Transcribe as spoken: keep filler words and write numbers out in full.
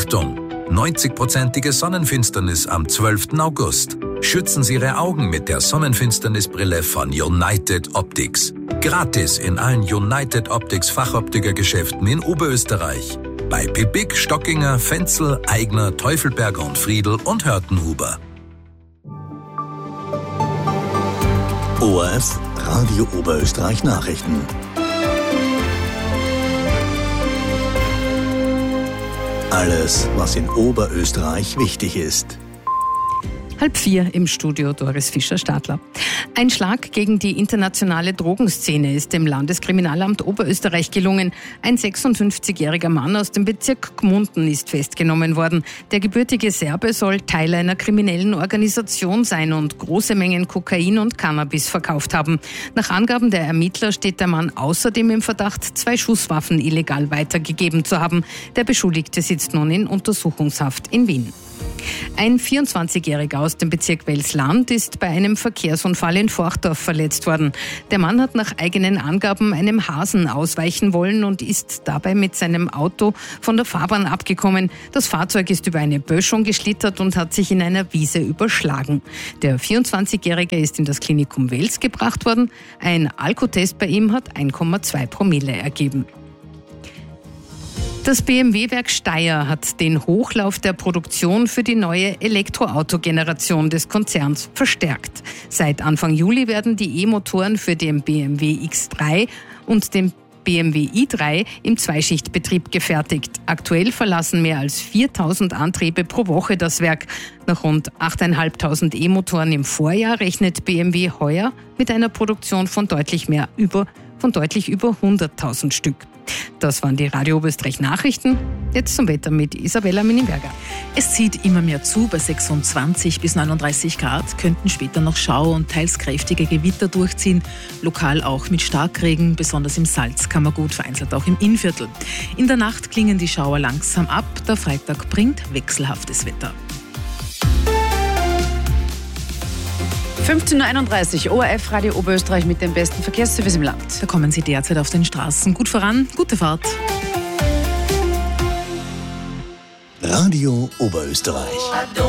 Achtung! neunzig-prozentige Sonnenfinsternis am zwölften August. Schützen Sie Ihre Augen mit der Sonnenfinsternisbrille von United Optics. Gratis in allen United Optics Fachoptikergeschäften in Oberösterreich. Bei Pippig, Stockinger, Fenzel, Aigner, Teufelberger und Friedl und Hörtenhuber. O R F Radio Oberösterreich Nachrichten. Alles, was in Oberösterreich wichtig ist. Halb vier im Studio, Doris Fischer-Stadler. Ein Schlag gegen die internationale Drogenszene ist dem Landeskriminalamt Oberösterreich gelungen. Ein sechsundfünfzigjähriger Mann aus dem Bezirk Gmunden ist festgenommen worden. Der gebürtige Serbe soll Teil einer kriminellen Organisation sein und große Mengen Kokain und Cannabis verkauft haben. Nach Angaben der Ermittler steht der Mann außerdem im Verdacht, zwei Schusswaffen illegal weitergegeben zu haben. Der Beschuldigte sitzt nun in Untersuchungshaft in Wien. Ein vierundzwanzigjähriger aus dem Bezirk Welsland ist bei einem Verkehrsunfall in Forchdorf verletzt worden. Der Mann hat nach eigenen Angaben einem Hasen ausweichen wollen und ist dabei mit seinem Auto von der Fahrbahn abgekommen. Das Fahrzeug ist über eine Böschung geschlittert und hat sich in einer Wiese überschlagen. Der vierundzwanzigjährige ist in das Klinikum Wels gebracht worden. Ein Alkotest bei ihm hat eins Komma zwei Promille ergeben. Das B M W-Werk Steyr hat den Hochlauf der Produktion für die neue Elektroautogeneration des Konzerns verstärkt. Seit Anfang Juli werden die E-Motoren für den B M W X drei und den B M W i drei im Zweischichtbetrieb gefertigt. Aktuell verlassen mehr als viertausend Antriebe pro Woche das Werk. Nach rund achttausendfünfhundert E-Motoren im Vorjahr rechnet B M W heuer mit einer Produktion von deutlich mehr über, von deutlich über hunderttausend Stück. Das waren die Radio Oberösterreich Nachrichten. Jetzt zum Wetter mit Isabella Miniberger. Es zieht immer mehr zu. Bei sechsundzwanzig bis neununddreißig Grad könnten später noch Schauer und teils kräftige Gewitter durchziehen. Lokal auch mit Starkregen, besonders im Salzkammergut, vereinzelt auch im Innviertel. In der Nacht klingen die Schauer langsam ab. Der Freitag bringt wechselhaftes Wetter. fünfzehn Uhr einunddreißig, O R F Radio Oberösterreich mit dem besten Verkehrsservice im Land. Da kommen Sie derzeit auf den Straßen gut voran. Gute Fahrt. Radio Oberösterreich.